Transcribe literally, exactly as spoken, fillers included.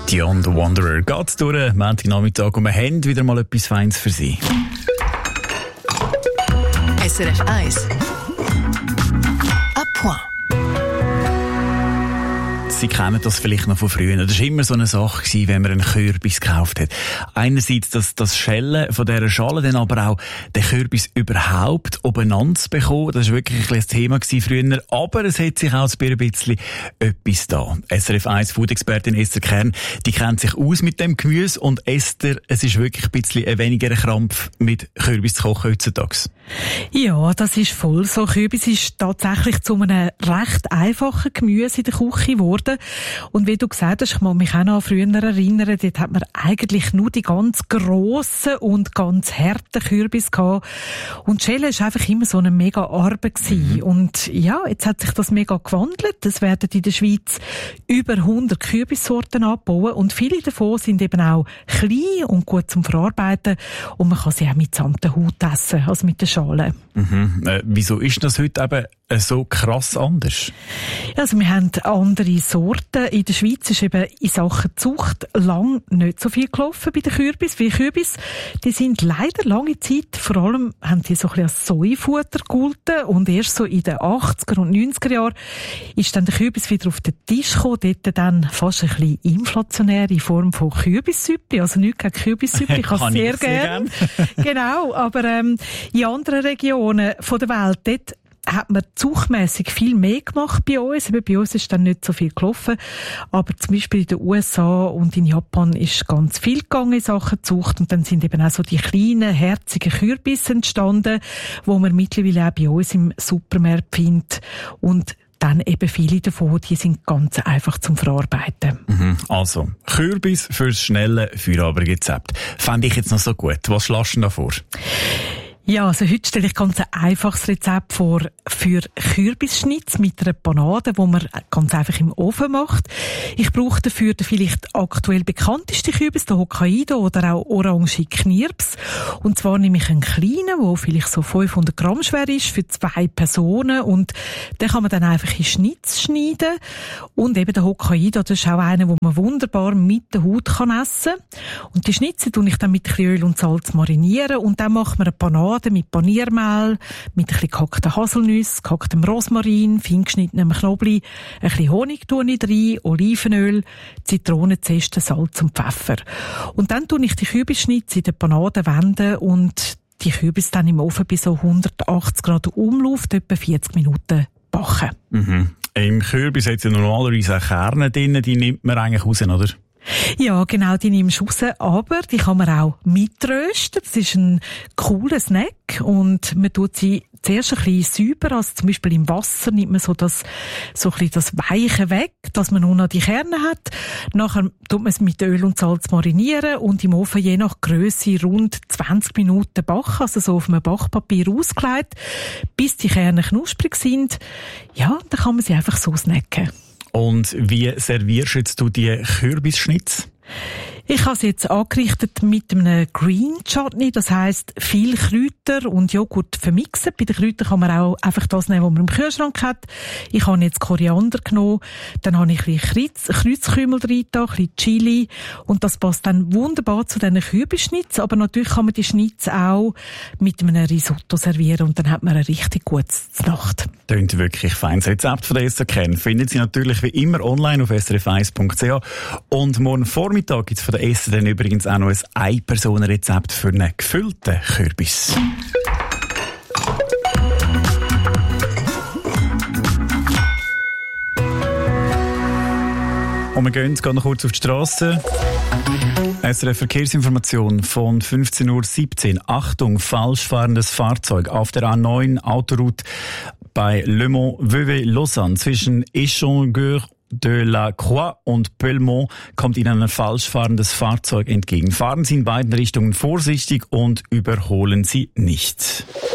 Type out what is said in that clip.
Dion the Wanderer geht durch, Montagnachmittag, und wir haben wieder mal etwas Feines für Sie. S R F eins. À point. Sie kennen das vielleicht noch von früher. Das war immer so eine Sache gewesen, wenn man einen Kürbis gekauft hat. Einerseits das, das Schellen von dieser Schale, dann aber auch den Kürbis überhaupt obeinander zu bekommen. Das war wirklich ein Thema früher. Aber es hat sich auch ein bisschen etwas da. S R F eins Food-Expertin Esther Kern, die kennt sich aus mit dem Gemüse. Und Esther, es ist wirklich ein bisschen ein weniger ein Krampf, mit Kürbis zu kochen heutzutage. Ja, das ist voll so. Kürbis ist tatsächlich zu einem recht einfachen Gemüse in der Küche geworden. Und wie du gesagt hast, ich kann mich auch noch früher erinnern, dort hat man eigentlich nur die ganz grossen und ganz harten Kürbis gehabt. Und die Schelle war einfach immer so eine mega Arbeit gewesen. Mhm. Und ja, jetzt hat sich das mega gewandelt. Es werden in der Schweiz über hundert Kürbissorten angeboten und viele davon sind eben auch klein und gut zum Verarbeiten und man kann sie auch mitsamt der Haut essen, also mit der Schale. Mhm. Äh, wieso ist das heute eben so krass anders? Ja, also wir haben andere Sorten. In der Schweiz ist eben in Sachen Zucht lang nicht so viel gelaufen bei den Kürbis. Wie Kürbis, die sind leider lange Zeit, vor allem haben die so ein bisschen als Säufutter gegolten und erst so in den achtziger und neunziger Jahren ist dann der Kürbis wieder auf den Tisch gekommen, dort dann fast ein bisschen inflationär in Form von Kürbissüppe, also nichts gegen Kürbissüppe, ich kann es sehr gerne. Genau, aber ähm, in anderen Regionen von der Welt, dort hat man zuchtmässig viel mehr gemacht bei uns. Eben bei uns ist dann nicht so viel gelaufen. Aber zum Beispiel in den U S A und in Japan ist ganz viel gegangen in Sachen Zucht. Und dann sind eben auch so die kleinen, herzigen Kürbisse entstanden, wo man mittlerweile auch bei uns im Supermarkt findet. Und dann eben viele davon, die sind ganz einfach zum Verarbeiten. Mhm. Also, Kürbis fürs schnelle Feierabendrezept. Fände ich jetzt noch so gut. Was schlägst du da vor? Ja, also heute stelle ich ganz ein einfaches Rezept vor für Kürbisschnitz mit einer Panade, die man ganz einfach im Ofen macht. Ich brauche dafür den vielleicht aktuell bekannteste Kürbis, den Hokkaido oder auch Orange Knirps. Und zwar nehme ich einen kleinen, der vielleicht so fünfhundert Gramm schwer ist, für zwei Personen. Und den kann man dann einfach in Schnitz schneiden. Und eben der Hokkaido, das ist auch einer, den man wunderbar mit der Haut kann essen kann. Und die Schnitze tue ich dann mit ein bisschen Öl und Salz marinieren. Und dann macht man eine Panade mit Paniermehl, mit ein bisschen gehackten Haselnüssen, gehacktem Rosmarin, fein geschnittenem Knoblauch, ein bisschen Honig tue ich rein, Olivenöl, Zitronenzeste, Salz und Pfeffer. Und dann tue ich die Kürbisschnitze in der Panade wenden und die Kürbis dann im Ofen bei so hundertachtzig Grad Umluft etwa vierzig Minuten backen. Mhm. Im Kürbis hat es ja normalerweise auch Kerne drin, die nimmt man eigentlich raus, oder? Ja, genau, die nimmst du raus, aber die kann man auch mitrösten. Das ist ein cooler Snack und man tut sie zuerst ein bisschen säuber, also zum Beispiel im Wasser nimmt man so das, so ein bisschen das Weiche weg, dass man nur noch die Kerne hat. Nachher tut man es mit Öl und Salz marinieren und im Ofen je nach Grösse rund zwanzig Minuten backen, also so auf einem Backpapier ausgelegt, bis die Kerne knusprig sind. Ja, dann kann man sie einfach so snacken. Und wie servierst jetzt du die Kürbisschnitz? Ich habe sie jetzt angerichtet mit einem Green Chutney, das heisst viel Kräuter und Joghurt vermixen. Bei den Kräutern kann man auch einfach das nehmen, was man im Kühlschrank hat. Ich habe jetzt Koriander genommen, dann habe ich ein bisschen Kreuzkümmel rein, ein bisschen Chili und das passt dann wunderbar zu diesen Kürbisschnitz. Aber natürlich kann man die Schnitz auch mit einem Risotto servieren und dann hat man ein richtig gutes Nacht. Klingt wirklich fein. Das Rezept von der Esther Kern finden Sie natürlich wie immer online auf s r f eins punkt c h und morgen Vormittag gibt es von der Esther dann übrigens auch noch ein Ein-Personen-Rezept für einen gefüllten Kürbis. Und wir gehen noch kurz auf die Strasse. S R F Verkehrsinformation von fünfzehn Uhr siebzehn. Achtung, falsch fahrendes Fahrzeug auf der A neun Autoroute bei Le Mans-Vevey-Lausanne zwischen Échangeur de la Croix und Pellemont kommt Ihnen ein falsch fahrendes Fahrzeug entgegen. Fahren Sie in beiden Richtungen vorsichtig und überholen Sie nicht.